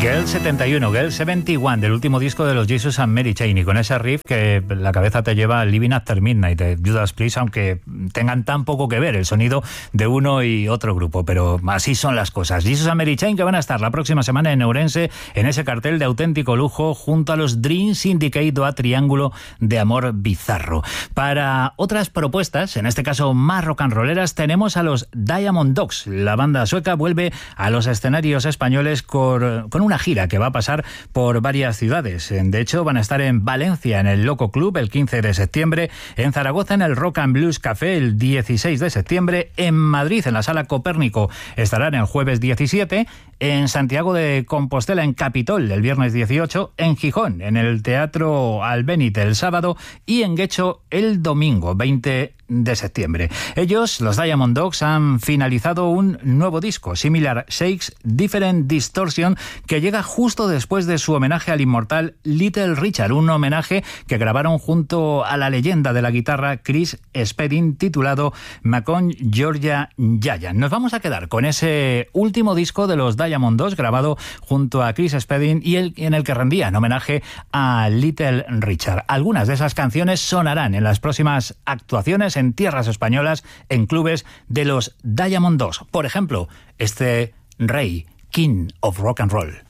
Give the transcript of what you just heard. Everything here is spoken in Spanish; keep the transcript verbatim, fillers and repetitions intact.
Girl setenta y uno, Girl setenta y uno, del último disco de los Jesus and Mary Chain, y con ese riff que la cabeza te lleva a Living After Midnight de Judas Priest, aunque tengan tan poco que ver el sonido de uno y otro grupo, pero así son las cosas. Jesus and Mary Chain, que van a estar la próxima semana en Ourense, en ese cartel de auténtico lujo, junto a los Dream Syndicate o a Triángulo de Amor Bizarro. Para otras propuestas, en este caso más rock and rolleras, tenemos a los Diamond Dogs. La banda sueca vuelve a los escenarios españoles con, con una gira que va a pasar por varias ciudades. De hecho, van a estar en Valencia, en el Loco Club, el quince de septiembre, en Zaragoza, en el Rock and Blues Café, el dieciséis de septiembre, en Madrid, en la Sala Copérnico, estarán el jueves diecisiete, en Santiago de Compostela, en Capitol, el viernes dieciocho, en Gijón, en el Teatro Albéniz, el sábado, y en Guecho, el domingo veinte de septiembre. Ellos, los Diamond Dogs, han finalizado un nuevo disco, Similar Shakes, Different Distortion, que llega justo después de su homenaje al inmortal Little Richard, un homenaje que grabaron junto a la leyenda de la guitarra Chris Spedding, titulado Macon Georgia Giant. Nos vamos a quedar con ese último disco de los Diamond Dogs, grabado junto a Chris Spedding, y el, en el que rendían homenaje a Little Richard. Algunas de esas canciones sonarán en las próximas actuaciones en tierras españolas, en clubes de los Diamond Dogs. Por ejemplo, este Rey, King of Rock and Roll.